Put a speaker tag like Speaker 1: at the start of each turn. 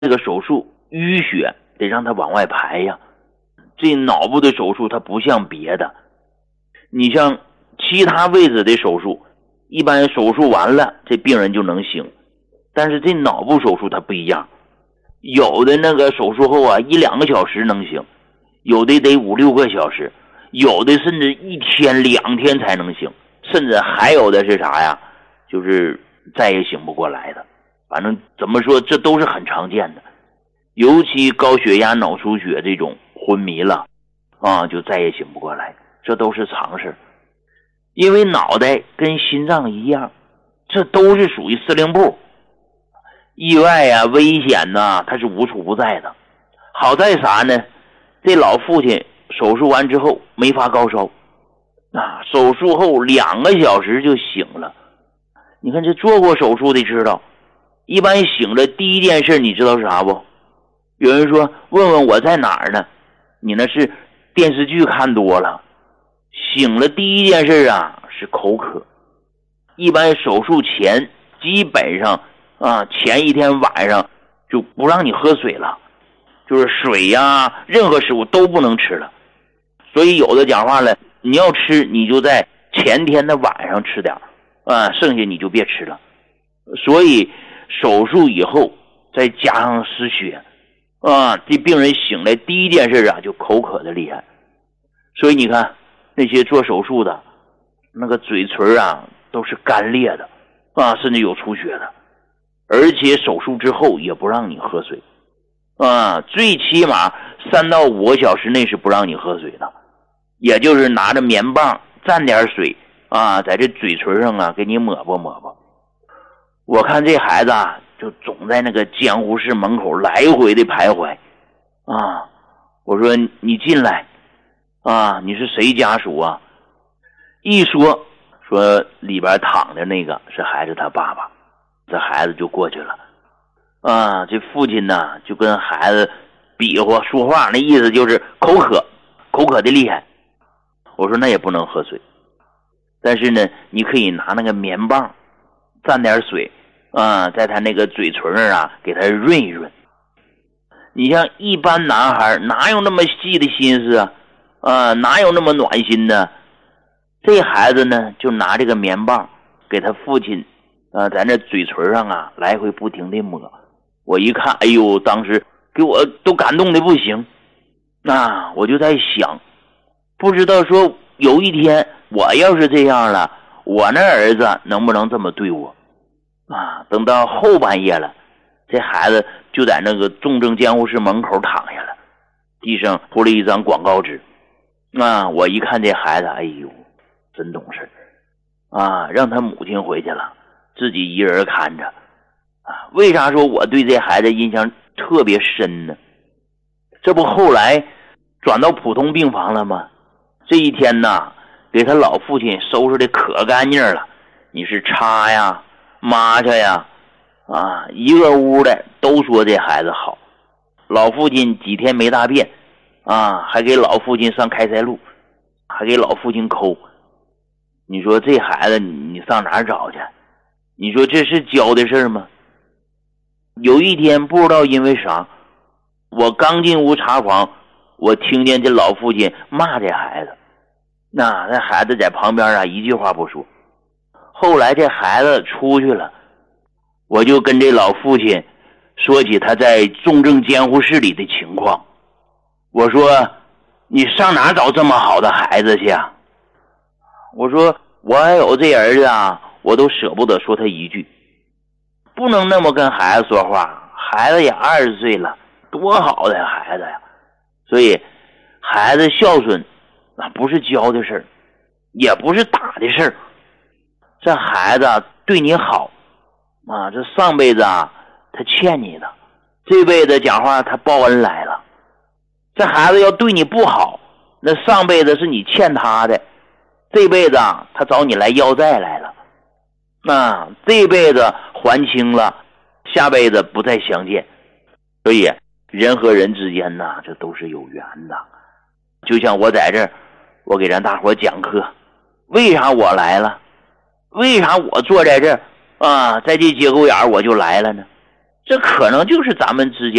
Speaker 1: 这个手术淤血得让它往外排呀。这脑部的手术它不像别的，你像其他位置的手术，一般手术完了这病人就能醒，但是这脑部手术它不一样，有的那个手术后啊1-2个小时能醒，有的得5-6个小时，有的甚至1天2天才能醒，甚至还有的是啥呀，就是再也醒不过来的。反正怎么说这都是很常见的，尤其高血压脑出血这种昏迷了啊，就再也醒不过来，这都是常事。因为脑袋跟心脏一样，这都是属于司令部，意外啊危险呐它是无处不在的。好在啥呢，这老父亲手术完之后没发高烧啊，手术后2个小时就醒了。你看这做过手术的知道，一般醒了第一件事你知道是啥不？有人说问问我在哪儿呢，你那是电视剧看多了。醒了第一件事啊是口渴，一般手术前基本上前一天晚上就不让你喝水了，就是水呀任何食物都不能吃了。所以有的讲话了，你要吃你就在前天的晚上吃点剩下你就别吃了。所以手术以后再加上失血这病人醒来第一件事就口渴的厉害。所以你看那些做手术的那个嘴唇都是干裂的甚至有出血的，而且手术之后也不让你喝水最起码3到5个小时内是不让你喝水的，也就是拿着棉棒蘸点水在这嘴唇上给你抹吧抹吧。我看这孩子就总在那个监护室门口来回的徘徊我说你进来你是谁家属啊？一说里边躺着那个是孩子他爸爸，这孩子就过去了这父亲呢就跟孩子比划说话，那意思就是口渴的厉害。我说那也不能喝水，但是呢你可以拿那个棉棒蘸点水在他那个嘴唇给他润一润。你像一般男孩哪有那么细的心思哪有那么暖心呢？这孩子呢就拿这个棉棒给他父亲在那嘴唇上来回不停的抹。我一看哎呦，当时给我都感动的不行我就在想，不知道说有一天我要是这样了，我那儿子能不能这么对我等到后半夜了，这孩子就在那个重症监护室门口躺下了，地上铺了一张广告纸我一看这孩子哎呦真懂事让他母亲回去了，自己一人看着为啥说我对这孩子印象特别深呢？这不后来转到普通病房了吗？这一天呢给他老父亲收拾的可干净了，你是擦呀抹下呀一个屋的都说这孩子好。老父亲几天没大便还给老父亲上开塞露，还给老父亲抠。你说这孩子你上哪儿找去？你说这是教的事吗？有一天不知道因为啥，我刚进屋查房，我听见这老父亲骂这孩子，那孩子在旁边一句话不说。后来这孩子出去了，我就跟这老父亲说起他在重症监护室里的情况。我说你上哪找这么好的孩子去我说我还有这儿子我都舍不得说他一句，不能那么跟孩子说话，孩子也20岁了，多好的孩子呀。所以孩子孝顺不是教的事儿，也不是打的事儿，这孩子对你好这上辈子他欠你的，这辈子讲话他报恩来了。这孩子要对你不好，那上辈子是你欠他的，这辈子他找你来要债来了这辈子还清了，下辈子不再相见。所以人和人之间这都是有缘的。就像我在这儿，我给咱大伙讲课，为啥我来了？为啥我坐在这儿在这节骨眼我就来了呢？ 这可能就是咱们之间